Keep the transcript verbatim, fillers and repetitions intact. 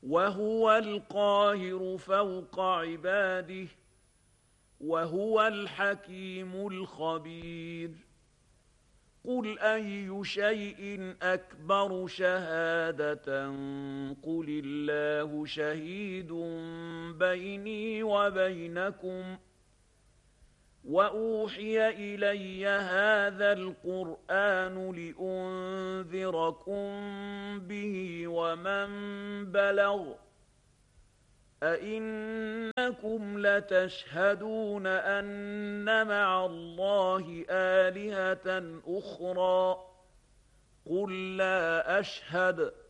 وهو القاهر فوق عباده وهو الحكيم الخبير قل أي شيء أكبر شهادة قل الله شهيد بيني وبينكم وأوحي إلي هذا القرآن لأنذركم به ومن بلغ أئنكم لتشهدون أن مع الله آلهة أخرى قل لا أشهد